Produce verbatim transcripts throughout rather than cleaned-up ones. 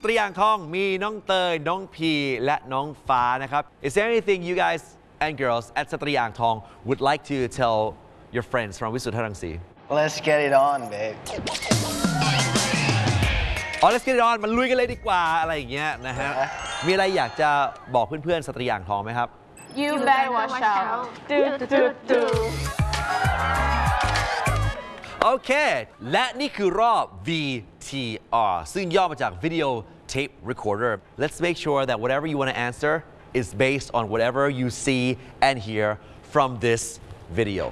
ตรีอ่างทองมีน้องเตยน้องพีและน้องฟ้านะครับ Is there anything you guys and girls at สตรีอ่างทอง would like to tell your friends from วิสุทธิรังสี Let's get it on babe อ๋อ Let's get it on มันลุยกันเลยดีกว่าอะไรอย่างเงี้ยนะฮะมีอะไรอยากจะบอกเพื่อนๆสตรีอ่างทองไหมครับ You better watch out ดูดูดูโอเคและนี่คือรอบ V T R ซึ่งย่อมาจาก Video Tape Recorder. Let's make sure that whatever you want to answer is based on whatever you see and hear from this video.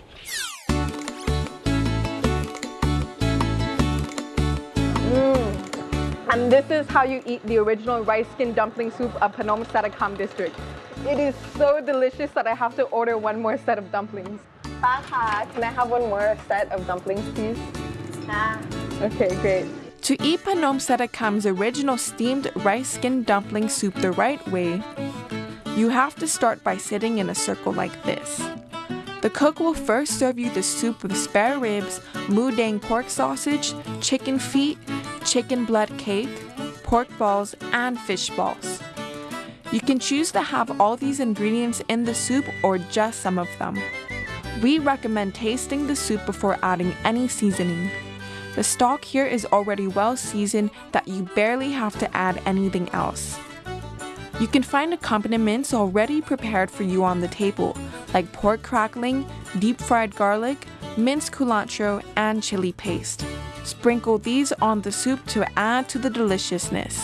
Mm. And this is how you eat the original rice skin dumpling soup of Phnom Sarakam district. It is so delicious that I have to order one more set of dumplings. Can I have one more set of dumplings, please? Ah. Okay, great. To eat Phnom Sarakam's original steamed rice skin dumpling soup the right way, you have to start by sitting in a circle like this. The cook will first serve you the soup with spare ribs, mu dang pork sausage, chicken feet, chicken blood cake, pork balls, and fish balls. You can choose to have all these ingredients in the soup or just some of them. We recommend tasting the soup before adding any seasoning. The stock here is already well seasoned that you barely have to add anything else. You can find accompaniments already prepared for you on the table, like pork crackling, deep fried garlic, minced culantro, and chili paste. Sprinkle these on the soup to add to the deliciousness.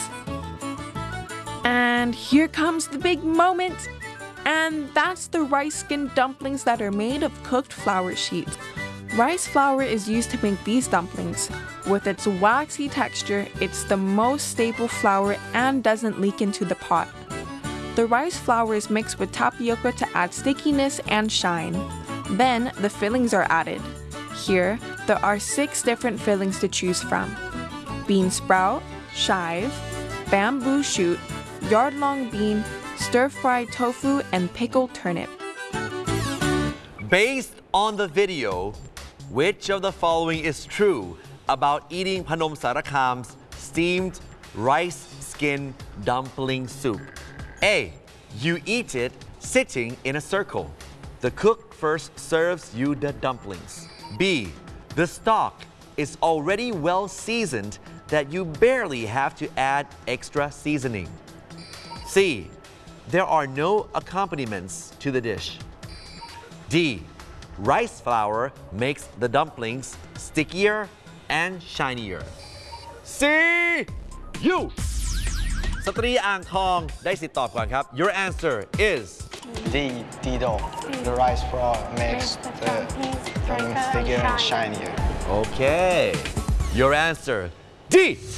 And here comes the big moment! And that's the rice skin dumplings that are made of cooked flour sheets. Rice flour is used to make these dumplings. With its waxy texture, it's the most stable flour and doesn't leak into the pot. The rice flour is mixed with tapioca to add stickiness and shine. Then the fillings are added. Here, there are six different fillings to choose from: bean sprout, chive, bamboo shoot, yard-long bean, stir-fried tofu, and pickled turnip. Based on the video, which of the following is true about eating Phnom Sarakam's steamed rice skin dumpling soup? A. You eat it sitting in a circle. The cook first serves you the dumplings. B. The stock is already well seasoned that you barely have to add extra seasoning. C. There are no accompaniments to the dish. D. Rice flour makes the dumplings stickier and shinier. C. You สตรีอ่างทองได้สิทธิ์ตอบก่อนครับ Your answer is D. Dido. The rice flour makes the dumpling stickier and shinier. Okay. Your answer D.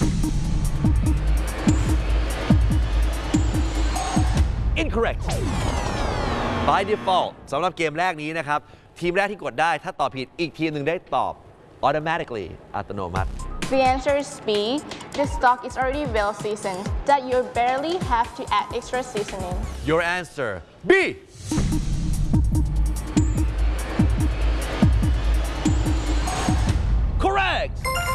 Incorrect. By default สำหรับเกมแรกนี้นะครับทีมแรกที่กดได้ถ้าตอบผิดอีกทีมหนึ่งได้ตอบ automatically อัตโนมัติ The answer is B. The stock is already well seasoned that you barely have to add extra seasoning. Your answer B. Correct.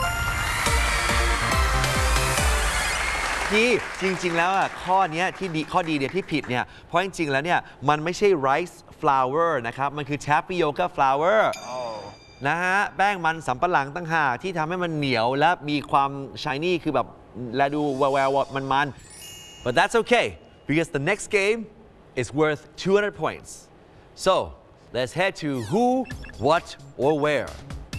ที่จริงๆแล้วอ่ะข้อนี้ที่ดีข้อดีเนี่ยที่ผิดเนี่ยเพราะจริงๆแล้วเนี่ยมันไม่ใช่ rice flour นะครับมันคือ tapioca flour นะฮะแป้งมันสำปะหลังตั้งหากที่ทำให้มันเหนียวและมีความ shiny คือแบบและดูแววๆมันๆ but that's okay because the next game is worth two hundred points so let's head to who, what, or where.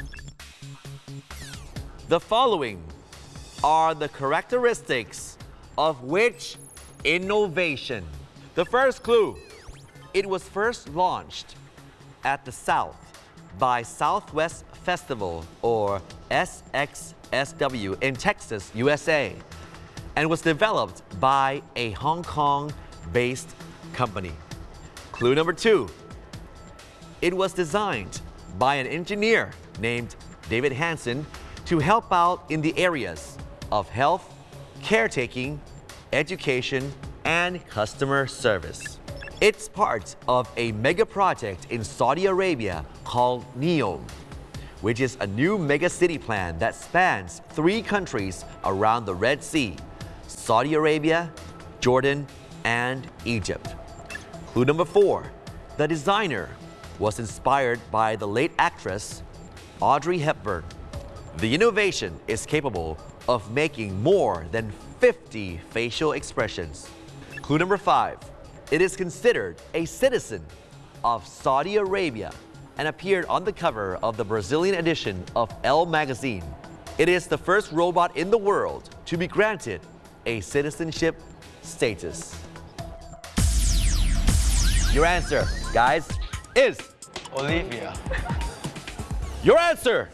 The following are the characteristics of which innovation? The first clue, it was first launched at the South by Southwest Festival or S X S W in Texas, U S A, and was developed by a Hong Kong-based company. Clue number two, it was designed by an engineer named David Hansen to help out in the areas of health, caretaking, education, and customer service. It's part of a mega project in Saudi Arabia called NEOM, which is a new mega city plan that spans three countries around the Red Sea. Saudi Arabia, Jordan, and Egypt. Clue number four. The designer was inspired by the late actress Audrey Hepburn. The innovation is capable of making more than fifty facial expressions. Clue number five. It is considered a citizen of Saudi Arabia and appeared on the cover of the Brazilian edition of Elle magazine. It is the first robot in the world to be granted a citizenship status. Your answer, guys, is Olivia. your answer.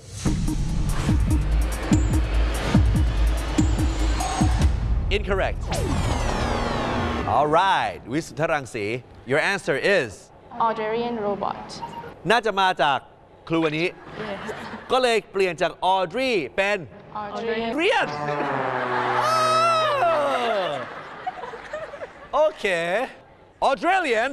Incorrect. All right, วิสุทธรังสี your answer is Audreyan robot. น่าจะมาจากครูวันนี้ ก็เลยเปลี่ยนจากออดรีเป็น Audreyan. เรียนโอเคออสเตรเลียน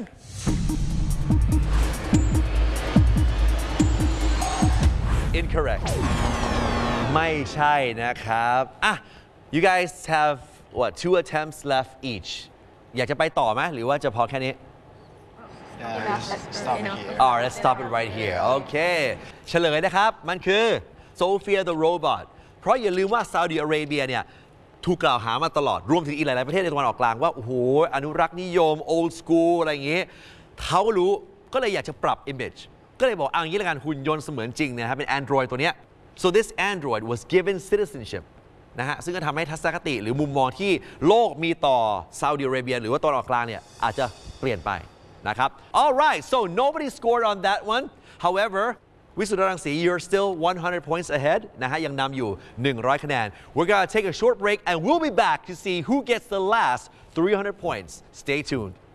incorrect ไม่ใช่นะครับอ่ะ you guys have what two attempts left each อยากจะไปต่อไหมหรือว่าจะพอแค่นี้ Yeah, just stop it here. Alright, let's stop it right here. โอเค เฉลยนะครับ มันคือโซเฟีย the robot เพราะอย่าลืมว่าซาอุดิอาระเบียเนี่ยถูกกล่าวหามาตลอด รวมถึงอีกหลายๆประเทศในตะวันออกกลางว่า โอ้โห อนุรักษ์นิยม old school อะไรอย่างงี้ เขารู้ ก็เลยอยากจะปรับ image ก็เลยบอกเอาอย่างนี้ละกันหุ่นยนต์เสมือนจริงนะครับเป็น Android ตัวเนี้ย so this Android was given citizenship นะฮะ ซึ่งก็ทำให้ทัศนคติหรือมุมมองที่โลกมีต่อซาอุดิอาระเบียหรือว่าตะวันออกกลางเนี่ยอาจจะเปลี่ยนไปนะครับ alright so nobody scored on that one however วิสุทธรังสี you're still one hundred points ahead นะฮะยังนำอยู่หนึ่งร้อยคะแนน we're gonna take a short break and we'll be back to see who gets the last three hundred points stay tuned